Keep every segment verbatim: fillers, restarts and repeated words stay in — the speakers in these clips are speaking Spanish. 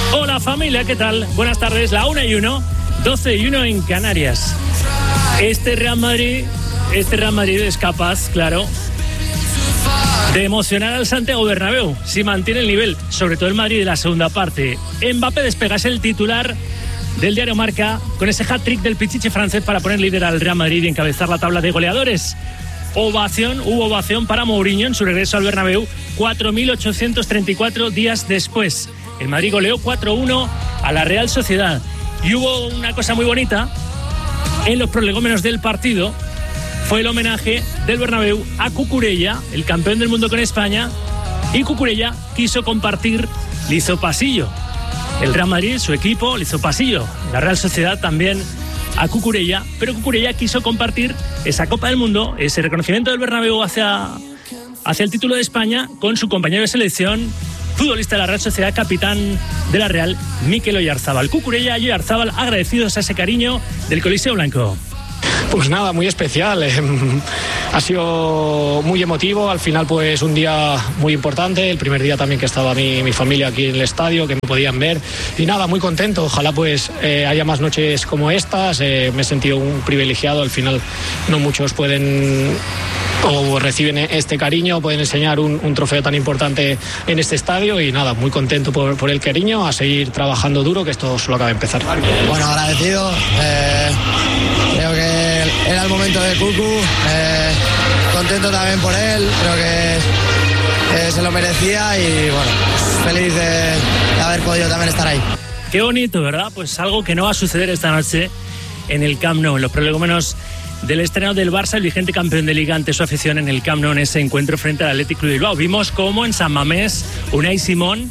Hola familia, ¿qué tal? Buenas tardes, la una y uno, doce y uno en Canarias. Este Real Madrid, este Real Madrid es capaz, claro, de emocionar al Santiago Bernabéu si mantiene el nivel, sobre todo el Madrid de la segunda parte. Mbappé despega, es el titular del diario Marca con ese hat-trick del pichichi francés para poner líder al Real Madrid y encabezar la tabla de goleadores. Ovación, hubo ovación para Mourinho en su regreso al Bernabéu cuatro mil ochocientos treinta y cuatro días después. El Madrid goleó cuatro uno a la Real Sociedad. Y hubo una cosa muy bonita en los prolegómenos del partido. Fue el homenaje del Bernabéu a Cucurella, el campeón del mundo con España. Y Cucurella quiso compartir, le hizo pasillo. El Real Madrid, su equipo, le hizo pasillo. La Real Sociedad también a Cucurella. Pero Cucurella quiso compartir esa Copa del Mundo, ese reconocimiento del Bernabéu hacia, hacia el título de España con su compañero de selección, futbolista de la Real Sociedad, capitán de la Real, Mikel Oyarzabal. Cucurella y Oyarzabal agradecidos a ese cariño del Coliseo Blanco. Pues nada, muy especial. Eh, ha sido muy emotivo. Al final, pues un día muy importante. El primer día también que estaba mi, mi familia aquí en el estadio, que me podían ver. Y nada, muy contento. Ojalá pues eh, haya más noches como estas. Eh, me he sentido un privilegiado. Al final, no muchos pueden o reciben este cariño, pueden enseñar un, un trofeo tan importante en este estadio. Y nada, muy contento por, por el cariño. A seguir trabajando duro, que esto solo acaba de empezar. Bueno, agradecido. Eh, creo que era el momento de Cucu, eh, contento también por él, creo que eh, se lo merecía y bueno, feliz de, de haber podido también estar ahí. Qué bonito, ¿verdad? Pues algo que no va a suceder esta noche en el Camp Nou, en los prolegómenos del estreno del Barça, el vigente campeón de Liga, ante su afición en el Camp Nou en ese encuentro frente al Athletic Club de Bilbao. Vimos cómo en San Mamés Unai Simón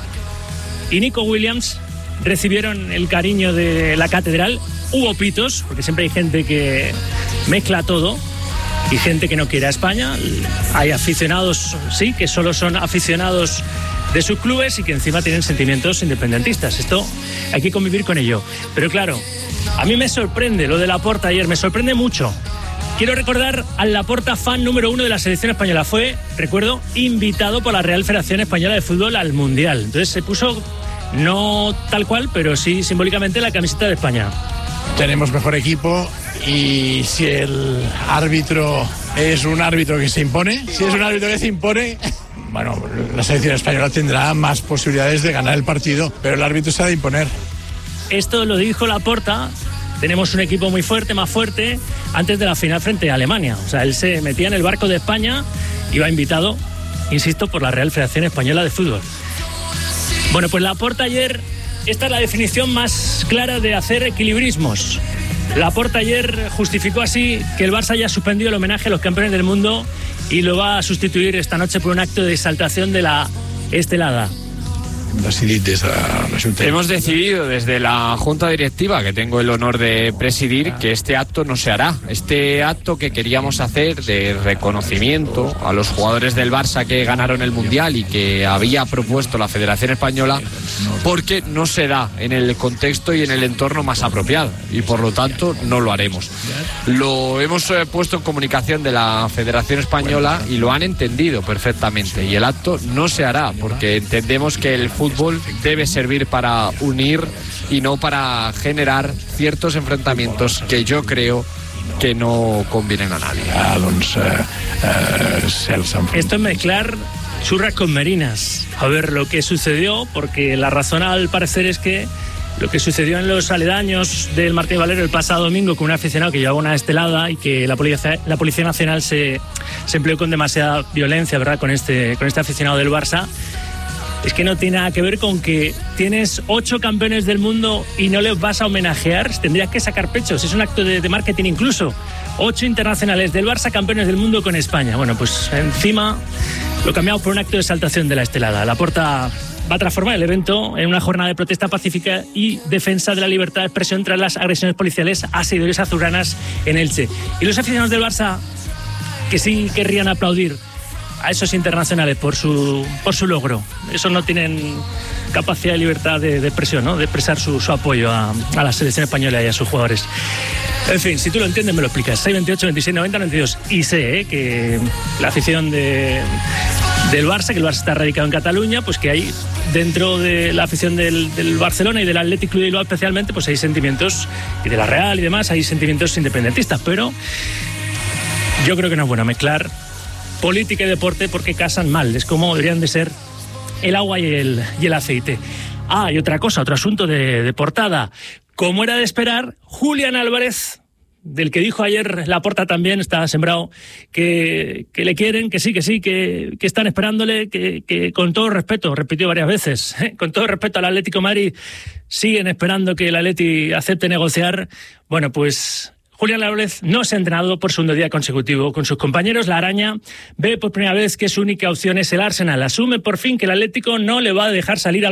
y Nico Williams recibieron el cariño de la catedral. Hubo pitos, porque siempre hay gente que mezcla todo y gente que no quiere a España. Hay aficionados, sí, que solo son aficionados de sus clubes y que encima tienen sentimientos independentistas. Esto hay que convivir con ello. Pero claro, a mí me sorprende lo de Laporta ayer, me sorprende mucho. Quiero recordar al Laporta, fan número uno de la selección española. Fue, recuerdo, invitado por la Real Federación Española de Fútbol al Mundial. Entonces se puso, no tal cual, pero sí simbólicamente, la camiseta de España. Tenemos mejor equipo y si el árbitro es un árbitro que se impone, si es un árbitro que se impone, bueno, la selección española tendrá más posibilidades de ganar el partido, pero el árbitro se ha de imponer. Esto lo dijo Laporta. Tenemos un equipo muy fuerte, más fuerte, antes de la final frente a Alemania. O sea, él se metía en el barco de España, iba invitado, insisto, por la Real Federación Española de Fútbol. Bueno, pues Laporta ayer, esta es la definición más clara de hacer equilibrismos. Laporta ayer justificó así que el Barça ya ha suspendido el homenaje a los campeones del mundo y lo va a sustituir esta noche por un acto de exaltación de la estelada. Hemos decidido desde la Junta Directiva, que tengo el honor de presidir, que este acto no se hará. Este acto que queríamos hacer de reconocimiento a los jugadores del Barça que ganaron el Mundial y que había propuesto la Federación Española, porque no se da en el contexto y en el entorno más apropiado y por lo tanto no lo haremos. Lo hemos eh, puesto en comunicación de la Federación Española y lo han entendido perfectamente, y el acto no se hará porque entendemos que el fútbol debe servir para unir y no para generar ciertos enfrentamientos que yo creo que no convienen a nadie. Esto es mezclar churras con merinas. A ver lo que sucedió, porque la razón al parecer es que lo que sucedió en los aledaños del Martín Valero el pasado domingo con un aficionado que llevaba una estelada y que la Policía, la Policía Nacional se, se empleó con demasiada violencia, ¿verdad?, con este, con este aficionado del Barça. Es que no tiene nada que ver con que tienes ocho campeones del mundo y no les vas a homenajear. Tendrías que sacar pechos. Es un acto de, de marketing incluso. Ocho internacionales del Barça, campeones del mundo con España. Bueno, pues encima lo cambiamos por un acto de exaltación de la estelada. Laporta va a transformar el evento en una jornada de protesta pacífica y defensa de la libertad de expresión tras las agresiones policiales a seguidores azulgranas en Elche. Y los aficionados del Barça, que sí querrían aplaudir a esos internacionales por su por su logro. Esos no tienen capacidad de libertad de, de expresión, ¿no?, de expresar su, su apoyo a, a la selección española y a sus jugadores. En fin, si tú lo entiendes me lo explicas. seis veintiocho veintiséis noventa noventa y dos. Y sé ¿eh? que la afición de, del Barça, que el Barça está radicado en Cataluña, pues que hay dentro de la afición del, del Barcelona y del Athletic Club de Bilbao especialmente, pues hay sentimientos, y de la Real y demás, hay sentimientos independentistas, pero yo creo que no es bueno mezclar política y deporte porque casan mal, es como deberían de ser el agua y el, y el aceite. Ah, y otra cosa, otro asunto de, de portada. Como era de esperar, Julián Álvarez, del que dijo ayer Laporta también, está sembrado, que, que le quieren, que sí, que sí, que, que están esperándole, que, que con todo respeto, repitió varias veces, ¿eh? Con todo respeto al Atlético de Madrid, siguen esperando que el Atleti acepte negociar. Bueno, pues Julián Álvarez no se ha entrenado por segundo día consecutivo con sus compañeros. La Araña ve por primera vez que su única opción es el Arsenal. Asume por fin que el Atlético no le va a dejar salir a